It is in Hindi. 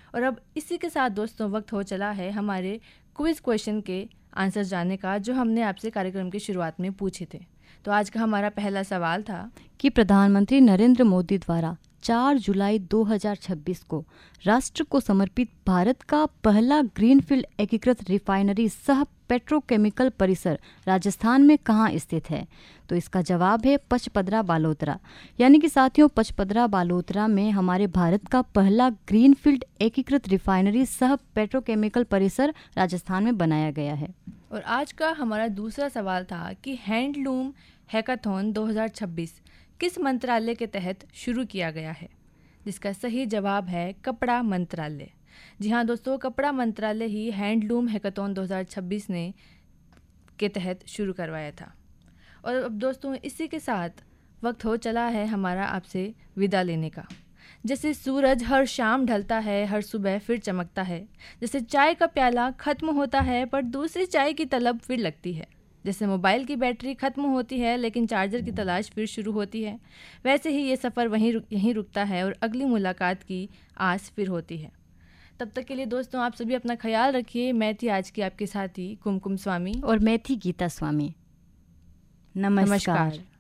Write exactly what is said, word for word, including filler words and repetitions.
और अब इसी के साथ दोस्तों वक्त हो चला है हमारे क्विज क्वेश्चन के आंसर जानने का, जो हमने आपसे कार्यक्रम की शुरुआत में पूछे थे। तो आज का हमारा पहला सवाल था कि प्रधानमंत्री नरेंद्र मोदी द्वारा चार जुलाई दो हज़ार छब्बीस को राष्ट्र को समर्पित भारत का पहला ग्रीनफील्ड एकीकृत रिफाइनरी सह पेट्रोकेमिकल परिसर राजस्थान में कहाँ स्थित है? तो इसका जवाब है पचपदरा बालोतरा। यानी कि साथियों, पचपदरा बालोतरा में हमारे भारत का पहला ग्रीनफील्ड एकीकृत रिफाइनरी सह पेट्रोकेमिकल परिसर राजस्थान में बनाया गया है। और आज का हमारा दूसरा सवाल था कि हैंडलूम हैकाथॉन दो हज़ार छब्बीस किस मंत्रालय के तहत शुरू किया गया है? जिसका सही जवाब है कपड़ा मंत्रालय। जी हाँ दोस्तों, कपड़ा मंत्रालय ही हैंडलूम हैकाथॉन दो हज़ार छब्बीस ने के तहत शुरू करवाया था। और अब दोस्तों इसी के साथ वक्त हो चला है हमारा आपसे विदा लेने का। जैसे सूरज हर शाम ढलता है, हर सुबह फिर चमकता है। जैसे चाय का प्याला खत्म होता है पर दूसरी चाय की तलब फिर लगती है। जैसे मोबाइल की बैटरी खत्म होती है लेकिन चार्जर की तलाश फिर शुरू होती है, वैसे ही ये सफ़र वहीं रुक, यहीं रुकता है और अगली मुलाकात की आस फिर होती है। तब तक के लिए दोस्तों आप सभी अपना ख्याल रखिए। मैं थी आज की आपके साथी कुमकुम स्वामी और मैं थी गीता स्वामी। नमस्कार, नमस्कार।